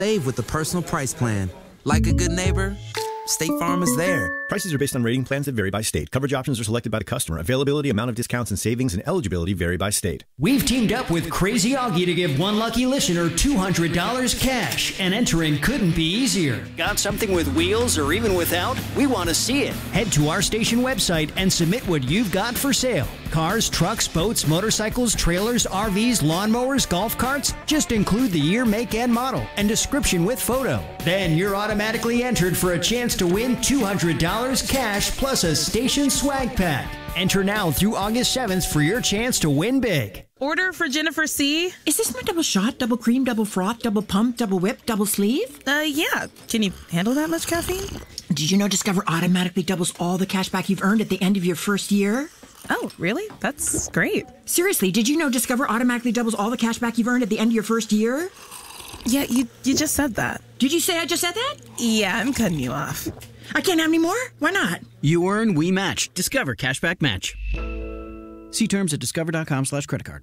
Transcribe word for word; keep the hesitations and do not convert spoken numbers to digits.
Save with the Personal Price Plan. Like a good neighbor, State Farm is there. Prices are based on rating plans that vary by state. Coverage options are selected by the customer. Availability, amount of discounts and savings, and eligibility vary by state. We've teamed up with Crazy Augie to give one lucky listener two hundred dollars cash, and entering couldn't be easier. Got something with wheels or even without? We want to see it. Head to our station website and submit what you've got for sale. Cars, trucks, boats, motorcycles, trailers, R Vs, lawnmowers, golf carts. Just include the year, make, and model, and description with photo. Then you're automatically entered for a chance to win two hundred dollars cash plus a station swag pack. Enter now through August seventh for your chance to win big. Order for Jennifer C. Is this my double shot, double cream, double froth, double pump, double whip, double sleeve? Uh, yeah. Can you handle that much caffeine? Did you know Discover automatically doubles all the cash back you've earned at the end of your first year? Oh, really? That's great. Seriously, did you know Discover automatically doubles all the cash back you've earned at the end of your first year? Yeah, you, you just said that. Did you say I just said that? Yeah, I'm cutting you off. I can't have any more? Why not? You earn, we match. Discover Cashback Match. See terms at discover.com slash credit card.